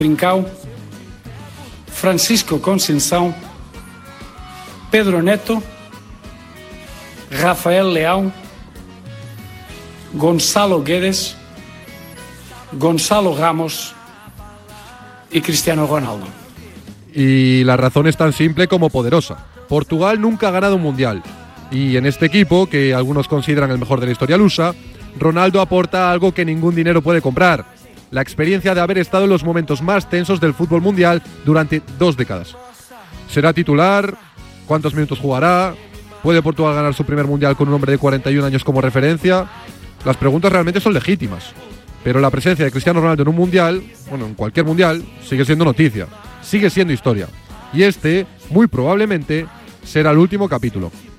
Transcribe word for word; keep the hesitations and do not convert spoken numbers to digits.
Trincao, Francisco Conceição, Pedro Neto, Rafael Leão, Gonzalo Guedes, Gonzalo Ramos y Cristiano Ronaldo. Y la razón es tan simple como poderosa. Portugal nunca ha ganado un mundial. Y en este equipo, que algunos consideran el mejor de la historia lusa, Ronaldo aporta algo que ningún dinero puede comprar: la experiencia de haber estado en los momentos más tensos del fútbol mundial durante dos décadas. ¿Será titular? ¿Cuántos minutos jugará? ¿Puede Portugal ganar su primer mundial con un hombre de cuarenta y un años como referencia? Las preguntas realmente son legítimas. Pero la presencia de Cristiano Ronaldo en un mundial, bueno, en cualquier mundial, sigue siendo noticia, sigue siendo historia. Y este, muy probablemente, será el último capítulo.